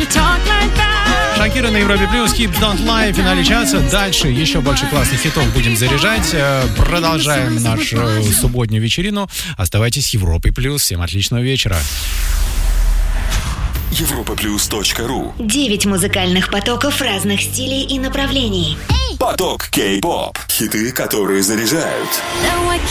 Шакира на Европе Плюс, Hips Don't Lie в финале часа. Дальше еще больше классных хитов будем заряжать. Продолжаем нашу субботнюю вечерину. Оставайтесь с Европой Плюс. Всем отличного вечера. Europaplus.ru 9 музыкальных потоков разных стилей и направлений. Поток K-pop. Хиты, которые заряжают.